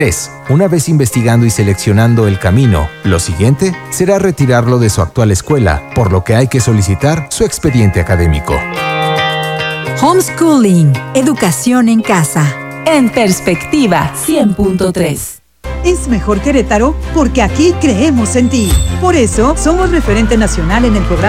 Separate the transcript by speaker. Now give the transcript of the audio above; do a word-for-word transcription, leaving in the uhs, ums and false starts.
Speaker 1: tres. Una vez investigando y seleccionando el camino, lo siguiente será retirarlo de su actual escuela, por lo que hay que solicitar su expediente académico.
Speaker 2: Homeschooling, educación en casa.
Speaker 3: En Perspectiva cien punto tres.
Speaker 4: Es mejor Querétaro porque aquí creemos en ti. Por eso somos referente nacional en el programa